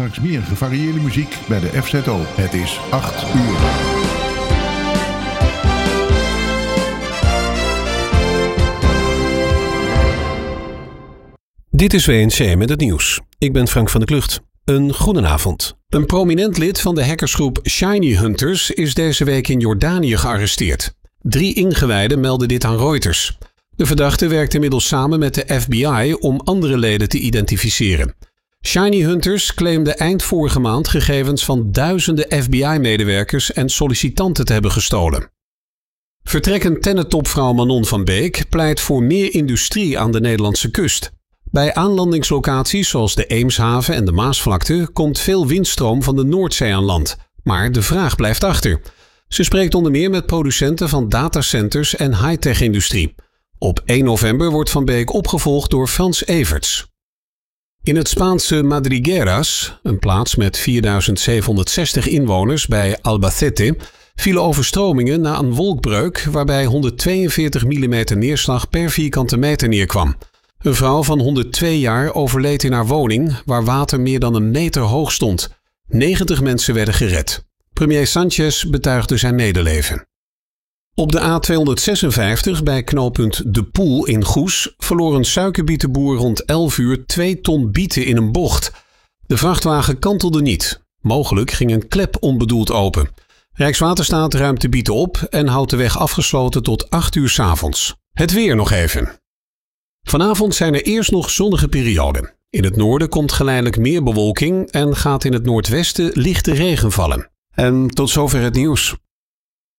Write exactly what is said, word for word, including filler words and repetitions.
Straks meer gevarieerde muziek bij de F Z O. Het is acht uur. Dit is W N C met het nieuws. Ik ben Frank van der Klucht. Een goedenavond. Een prominent lid van de hackersgroep Shiny Hunters is deze week in Jordanië gearresteerd. Drie ingewijden melden dit aan Reuters. De verdachte werkt inmiddels samen met de F B I om andere leden te identificeren. Shiny Hunters claimde eind vorige maand gegevens van duizenden F B I-medewerkers en sollicitanten te hebben gestolen. Vertrekkend tennentopvrouw Manon van Beek pleit voor meer industrie aan de Nederlandse kust. Bij aanlandingslocaties zoals de Eemshaven en de Maasvlakte komt veel windstroom van de Noordzee aan land. Maar de vraag blijft achter. Ze spreekt onder meer met producenten van datacenters en high-tech-industrie. Op één november wordt Van Beek opgevolgd door Frans Everts. In het Spaanse Madrigueras, een plaats met vierduizend zevenhonderdzestig inwoners bij Albacete, vielen overstromingen na een wolkbreuk waarbij honderdtweeënveertig millimeter neerslag per vierkante meter neerkwam. Een vrouw van honderdtwee jaar overleed in haar woning, waar water meer dan een meter hoog stond. negentig mensen werden gered. Premier Sanchez betuigde zijn medeleven. Op de A tweehonderdzesenvijftig bij knooppunt De Poel in Goes verloor een suikerbietenboer rond elf uur twee ton bieten in een bocht. De vrachtwagen kantelde niet. Mogelijk ging een klep onbedoeld open. Rijkswaterstaat ruimt de bieten op en houdt de weg afgesloten tot acht uur 's avonds. Het weer nog even. Vanavond zijn er eerst nog zonnige perioden. In het noorden komt geleidelijk meer bewolking en gaat in het noordwesten lichte regen vallen. En tot zover het nieuws.